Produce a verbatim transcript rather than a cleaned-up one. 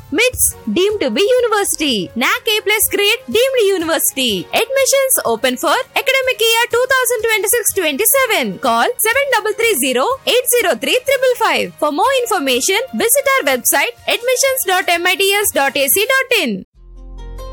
MITS deemed to be university. N A C A plus grade deemed university. Admissions open for academic year twenty twenty-six twenty-seven. Call seven three three zero eight zero three five five five. For more information, visit our website admissions dot mits dot a c dot in.